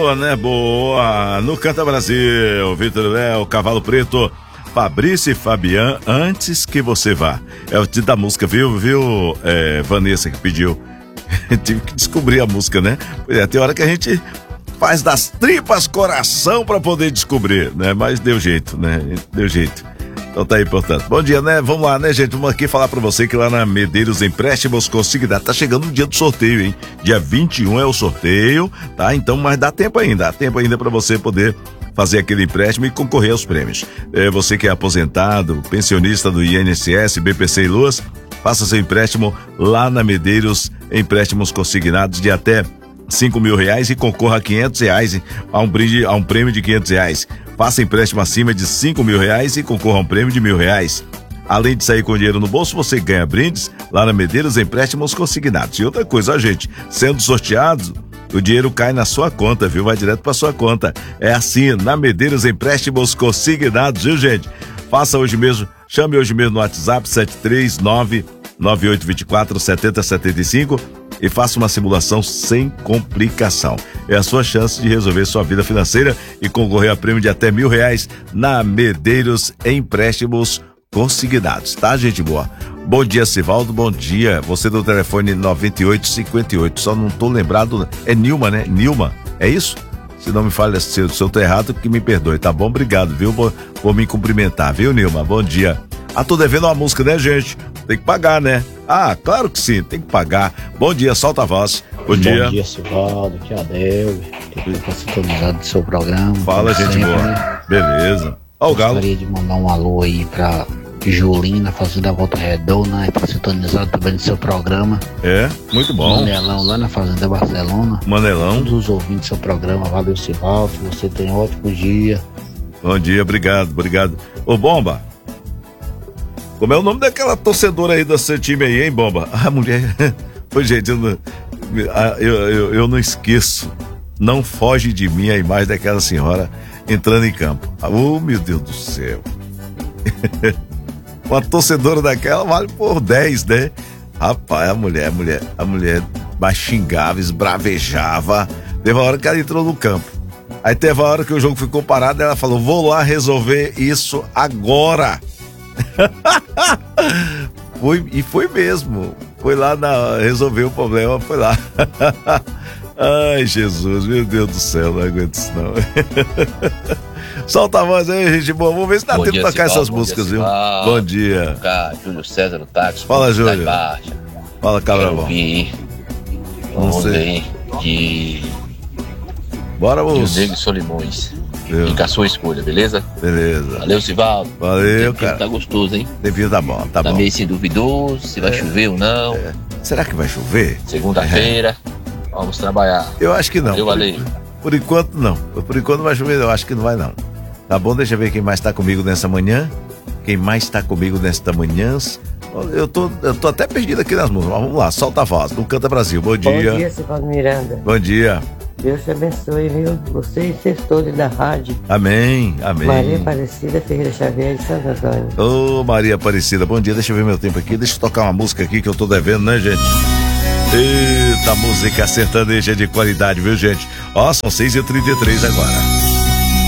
boa, né? Boa. No Canta Brasil, Vitor Léo, Cavalo Preto, Fabrício e Fabian, Antes Que Você Vá. É o título da música, viu, Vanessa que pediu. Tive que descobrir a música, né? Tem hora que a gente faz das tripas coração pra poder descobrir, né? Mas deu jeito, né? Deu jeito. Então tá aí, portanto. Bom dia, né? Vamos lá, né, gente? Vamos aqui falar pra você que lá na Medeiros Empréstimos Consignados tá chegando o dia do sorteio, hein? Dia 21 é o sorteio, tá? Então, mas dá tempo ainda pra você poder fazer aquele empréstimo e concorrer aos prêmios. Você que é aposentado, pensionista do INSS, BPC e Luas, faça seu empréstimo lá na Medeiros Empréstimos Consignados de até R$5.000 e concorra a R$500 a um prêmio de R$500. Faça empréstimo acima de R$5.000 e concorra a um prêmio de R$1.000. Além de sair com dinheiro no bolso, você ganha brindes lá na Medeiros Empréstimos Consignados. E outra coisa, gente, sendo sorteado, o dinheiro cai na sua conta, viu? Vai direto pra sua conta. É assim, na Medeiros Empréstimos Consignados, viu, gente? Faça hoje mesmo, chame hoje mesmo no WhatsApp 739-9824-7075 e faça uma simulação sem complicação. É a sua chance de resolver sua vida financeira e concorrer a prêmio de até R$1.000 na Medeiros Empréstimos Consignados, tá, gente boa? Bom dia, Sivaldo, bom dia. Você do telefone 9858, só não tô lembrado, é Nilma, né? Nilma, é isso? Se não me falha, se eu tô errado, que me perdoe, tá bom? Obrigado, viu? Vou me cumprimentar, viu, Nilma? Bom dia. Tô devendo uma música, né, gente? Tem que pagar, né? Claro que sim, tem que pagar. Bom dia, solta a voz. Bom dia. Bom dia, Sivaldo, que Adel, que tá sintonizado do seu programa. Fala, gente sempre, boa. Né? Beleza. Ó o Galo. Gostaria de mandar um alô aí pra Julina, Fazenda Volta Redonda, tá sintonizado também no seu programa. Muito bom. Manelão, lá na Fazenda Barcelona. Manelão. Todos os ouvintes do seu programa, valeu, Sivaldo, você tem um ótimo dia. Bom dia, obrigado. Ô, Bomba, como é o nome daquela torcedora aí do seu time aí, hein, Bomba? A mulher... Pô, gente, eu não esqueço. Não foge de mim a imagem daquela senhora entrando em campo. Oh, meu Deus do céu. Uma torcedora daquela vale por 10, né? Rapaz, a mulher mais xingava, esbravejava. Teve uma hora que ela entrou no campo. Aí teve uma hora que o jogo ficou parado, ela falou, vou lá resolver isso agora. Foi mesmo. Foi lá resolver o problema, foi lá. Ai, Jesus, meu Deus do céu, não aguento isso não. Solta a voz aí, gente boa. Vamos ver se dá tempo de tocar essas músicas, viu? Bom dia. Júlio César do táxi. Fala, Júlio. Fala, Cabral. Vamos ver Bora, moço. de Negro Solimões. Fica a sua escolha, beleza? Beleza. Valeu, Sivaldo. Valeu, cara. Tá gostoso, hein? Devia tá bom, tá bom. Tá meio assim duvidoso se vai chover ou não. Será que vai chover? Segunda-feira. Vamos trabalhar. Eu acho que não. Valeu. Por enquanto não. Por enquanto vai chover, eu acho que não vai não. Tá bom? Deixa eu ver quem mais tá comigo nessa manhã. Eu tô até perdido aqui nas músicas. Vamos lá, solta a voz. No Canta Brasil. Bom dia. Bom dia, Sivaldo Miranda. Bom dia. Deus te abençoe, viu? Você e seus todos da rádio. Amém. Maria Aparecida Ferreira Xavier de Santo Antônio. Ô, Maria Aparecida, bom dia. Deixa eu ver meu tempo aqui. Deixa eu tocar uma música aqui que eu tô devendo, né, gente? Eita, música sertaneja de qualidade, viu, gente? Ó, são 6h33 agora.